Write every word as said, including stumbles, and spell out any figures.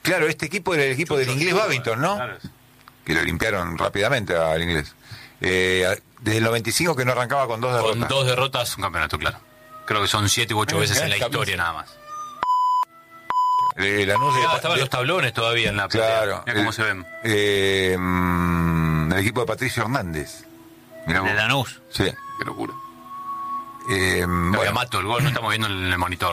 Claro, este equipo era el equipo del inglés Babington, ¿no? Claro. Que lo limpiaron rápidamente al inglés. Eh, desde el noventa y cinco que no arrancaba con dos derrotas. Con dos derrotas, un campeonato, claro. Creo que son siete u ocho Ah, veces en la camisa. historia nada más. Eh, Lanús de- Ah, estaban de- los tablones todavía en la pelea. Claro. Mirá cómo el, se ven. eh, mm, el equipo de Patricio Hernández. Mirá De vos. Lanús. Sí. Qué locura. Eh, Bueno. bueno, Mato, el gol no estamos viendo en el monitor.